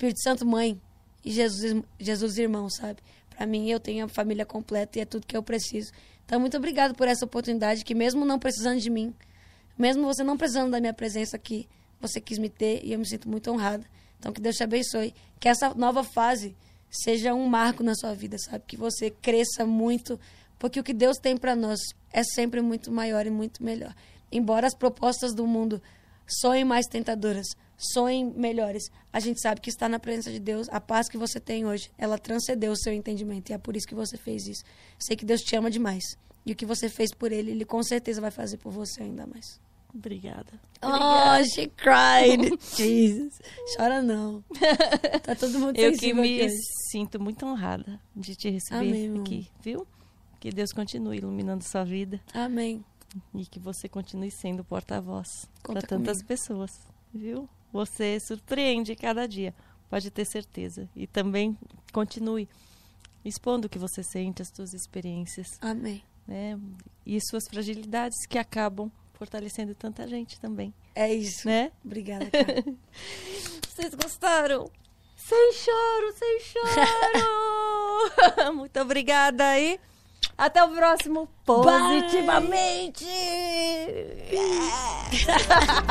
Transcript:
Espírito Santo mãe e Jesus irmão, sabe? Pra mim, eu tenho a família completa e é tudo que eu preciso. Então, muito obrigado por essa oportunidade, que mesmo não precisando de mim, mesmo você não precisando da minha presença aqui, você quis me ter e eu me sinto muito honrada. Então, que Deus te abençoe. Que essa nova fase seja um marco na sua vida, sabe? Que você cresça muito, porque o que Deus tem pra nós é sempre muito maior e muito melhor. Embora as propostas do mundo soem mais tentadoras, soem melhores, a gente sabe que está na presença de Deus. A paz que você tem hoje, ela transcendeu o seu entendimento. E é por isso que você fez isso. Sei que Deus te ama demais. E o que você fez por Ele, Ele com certeza vai fazer por você ainda mais. Obrigada. Oh, she cried. Jesus. Chora não. Tá todo mundo Eu que sensível me aqui hoje. sinto muito honrada de te receber Amém, aqui, viu? Que Deus continue iluminando sua vida Amém. e que você continue sendo porta-voz Conta para tantas comigo. pessoas, viu? Você surpreende cada dia, pode ter certeza. E também continue expondo o que você sente, as suas experiências, Amém. né? E suas fragilidades que acabam fortalecendo tanta gente também, É isso. né? Obrigada, cara. Vocês gostaram? Sem choro, sem choro! Muito obrigada aí. Até o próximo Positivamente!